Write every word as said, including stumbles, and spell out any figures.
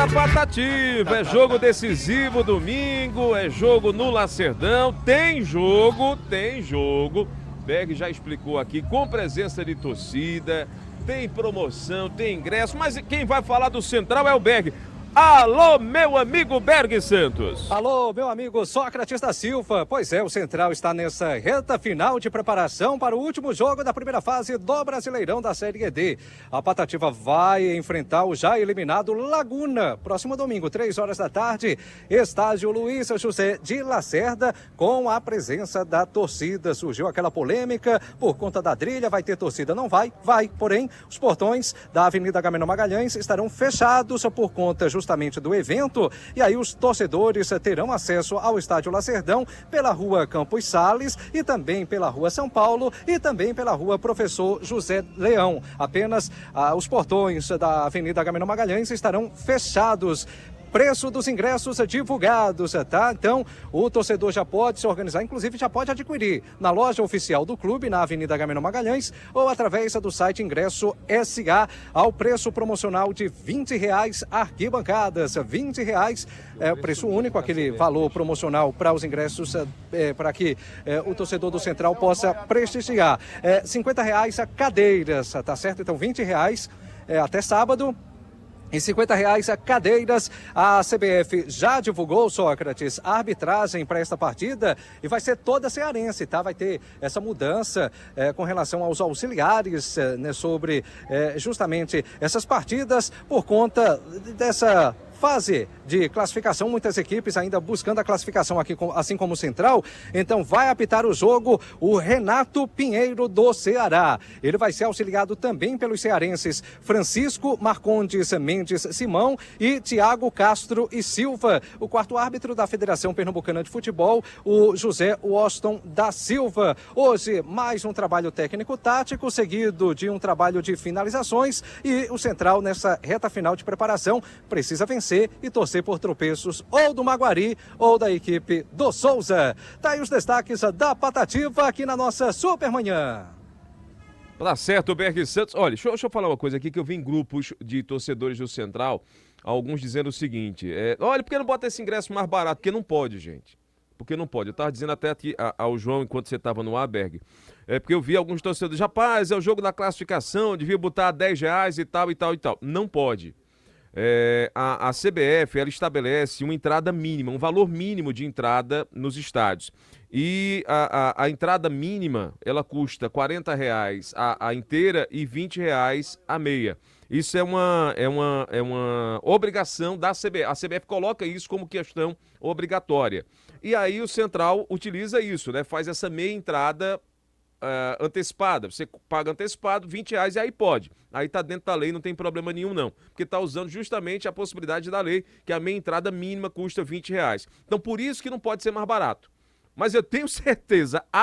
da Patativa, é jogo decisivo domingo, é jogo no Lacerdão, tem jogo, tem jogo. Berg já explicou aqui, com presença de torcida, tem promoção, tem ingresso, mas quem vai falar do Central é o Berg. Alô, meu amigo Berg Santos. Alô, meu amigo Sócrates da Silva. Pois é, o Central está nessa reta final de preparação para o último jogo da primeira fase do Brasileirão da Série D. A Patativa vai enfrentar o já eliminado Laguna. Próximo domingo, três horas da tarde, estádio Luiz José de Lacerda, com a presença da torcida. Surgiu aquela polêmica por conta da trilha, vai ter torcida? Não vai? Vai, porém, os portões da Avenida Agamenon Magalhães estarão fechados por conta justamente justamente do evento, e aí os torcedores terão acesso ao estádio Lacerdão pela rua Campos Sales e também pela rua São Paulo e também pela rua Professor José Leão. Apenas ah, os portões da Avenida Agamenon Magalhães estarão fechados. Preço dos ingressos divulgados, tá? Então, o torcedor já pode se organizar, inclusive já pode adquirir na loja oficial do clube, na Avenida Agamenon Magalhães, ou através do site Ingresso S A, ao preço promocional de vinte reais, arquibancadas, vinte reais, é o preço único, aquele valor promocional para os ingressos, é, para que é, o torcedor do Central possa prestigiar. É, cinquenta reais a cadeiras, tá certo? Então, vinte reais é, até sábado. Em cinquenta reais a cadeiras. A C B F já divulgou, Sócrates, a arbitragem para esta partida e vai ser toda cearense, tá? Vai ter essa mudança é, com relação aos auxiliares, é, né, sobre é, justamente essas partidas por conta dessa fase de classificação, muitas equipes ainda buscando a classificação aqui, assim como o Central. Então vai apitar o jogo o Renato Pinheiro do Ceará. Ele vai ser auxiliado também pelos cearenses Francisco Marcondes Mendes Simão e Tiago Castro e Silva. O quarto árbitro da Federação Pernambucana de Futebol, o José Washington da Silva. Hoje, mais um trabalho técnico-tático, seguido de um trabalho de finalizações, e o Central, nessa reta final de preparação, precisa vencer e torcer por tropeços ou do Maguari ou da equipe do Souza. Tá aí os destaques da Patativa aqui na nossa Supermanhã. Tá certo, Berg Santos. Olha, deixa eu, deixa eu falar uma coisa aqui, que eu vi em grupos de torcedores do Central, alguns dizendo o seguinte, é, olha, por que não bota esse ingresso mais barato? Porque não pode, gente. Porque não pode. Eu tava dizendo até aqui a, ao João, enquanto você tava no ar, Berg, é porque eu vi alguns torcedores, rapaz, é o jogo da classificação, devia botar dez reais e tal, e tal, e tal. Não pode. É, a, a C B F, ela estabelece uma entrada mínima, um valor mínimo de entrada nos estádios. E a, a, a entrada mínima, ela custa quarenta reais a, a inteira e vinte reais a meia. Isso é uma, é uma, é uma obrigação da C B F. A C B F coloca isso como questão obrigatória. E aí o Central utiliza isso, né? Faz essa meia entrada Uh, antecipada, você paga antecipado, vinte reais, e aí pode. Aí tá dentro da lei, não tem problema nenhum não, porque tá usando justamente a possibilidade da lei, que a meia entrada mínima custa vinte reais. Então por isso que não pode ser mais barato. Mas eu tenho certeza